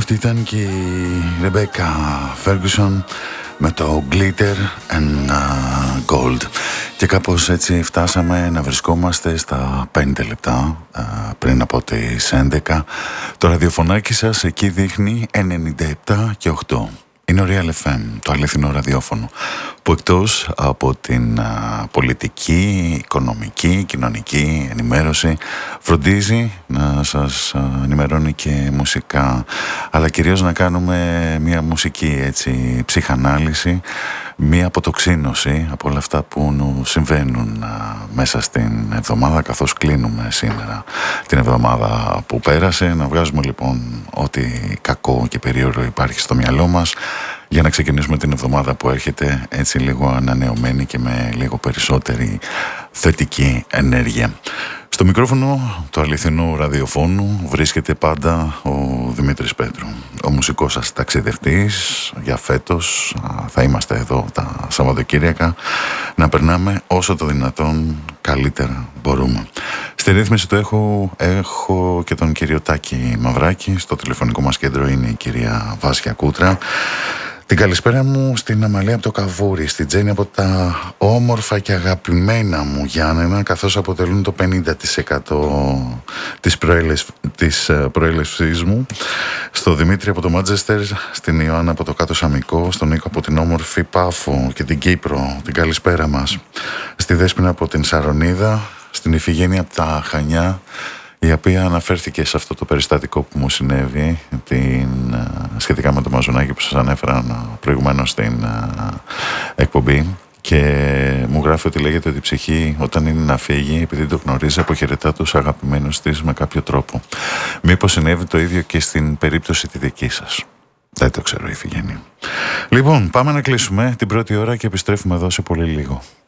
Αυτή ήταν και η Ρεμπέκα Φέργκουσον με το Glitter and Gold. Και κάπως έτσι φτάσαμε να βρισκόμαστε στα 5 λεπτά πριν από τις 11. Το ραδιοφωνάκι σας εκεί δείχνει 97 και 8. Είναι ο Real FM, το αληθινό ραδιόφωνο, που εκτός από την πολιτική, οικονομική, κοινωνική ενημέρωση φροντίζει να σας ενημερώνει και μουσικά, αλλά κυρίως να κάνουμε μια μουσική έτσι, ψυχανάλυση, μια αποτοξίνωση από όλα αυτά που συμβαίνουν μέσα στην εβδομάδα, καθώς κλείνουμε σήμερα την εβδομάδα που πέρασε. Να βγάζουμε λοιπόν ό,τι κακό και περίεργο υπάρχει στο μυαλό μας, για να ξεκινήσουμε την εβδομάδα που έρχεται έτσι λίγο ανανεωμένη και με λίγο περισσότερη θετική ενέργεια. Στο μικρόφωνο του αληθινού ραδιοφώνου βρίσκεται πάντα ο Δημήτρης Πέτρου, ο μουσικός σας ταξιδευτής. Για φέτος θα είμαστε εδώ τα Σαββατοκύριακα να περνάμε όσο το δυνατόν καλύτερα μπορούμε. Στη ρύθμιση του έχω και τον κύριο Τάκη Μαυράκη. Στο τηλεφωνικό μας κέντρο είναι η κυρία Βάσια Κούτρα. Την καλησπέρα μου στην Αμαλία από το Καβούρι, στην Τζέννη από τα όμορφα και αγαπημένα μου Γιάννενα, καθώς αποτελούν το 50% της προέλευσής μου, στο Δημήτρη από το Μάντζεστερ, στην Ιωάννα από το Κάτω Σαμικό, στον Νίκο από την όμορφη Πάφο και την Κύπρο, την καλησπέρα μας, στη Δέσποινα από την Σαρονίδα, στην Ιφηγένεια από τα Χανιά, η οποία αναφέρθηκε σε αυτό το περιστατικό που μου συνέβη σχετικά με το μαζονάκι που σας ανέφερα προηγουμένως στην εκπομπή, και μου γράφει ότι λέγεται ότι η ψυχή όταν είναι να φύγει, επειδή το γνωρίζει, αποχαιρετά τους αγαπημένους της με κάποιο τρόπο. Μήπως συνέβη το ίδιο και στην περίπτωση τη δική σας? Δεν το ξέρω, Ιφηγένεια. Λοιπόν, πάμε να κλείσουμε την πρώτη ώρα και επιστρέφουμε εδώ σε πολύ λίγο.